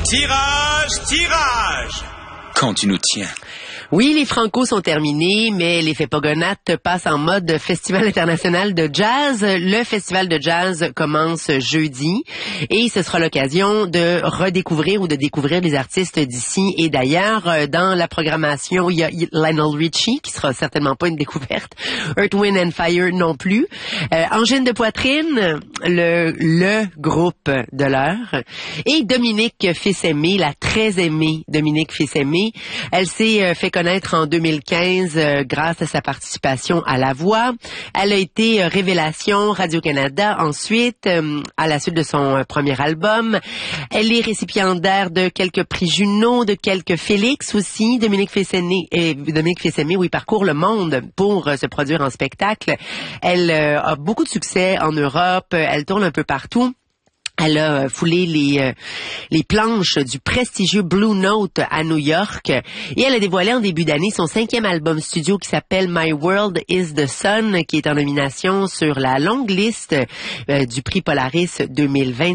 Tirage, tirage! Quand tu nous tiens. Oui, les Franco sont terminés, mais les Fépogonates passent en mode Festival international de jazz. Le Festival de jazz commence jeudi et ce sera l'occasion de redécouvrir ou de découvrir des artistes d'ici et d'ailleurs. Dans la programmation, il y a Lionel Richie, qui sera certainement pas une découverte. Earth, Wind and Fire non plus. Angine de poitrine, le groupe de l'heure. Et Dominique Fils-Aimé, la très aimée Dominique Fils-Aimé. Elle s'est fait connaître en 2015 grâce à sa participation à La Voix. Elle a été révélation Radio-Canada ensuite, à la suite de son premier album. Elle est récipiendaire de quelques prix Juno, de quelques Félix aussi. Dominique Fils-Aimé, oui, parcourt le monde pour se produire en spectacle. Elle a beaucoup de succès en Europe. Elle tourne un peu partout. Elle a foulé les planches du prestigieux Blue Note à New York et elle a dévoilé en début d'année son 5e album studio qui s'appelle My World is the Sun, qui est en nomination sur la longue liste du prix Polaris 2020.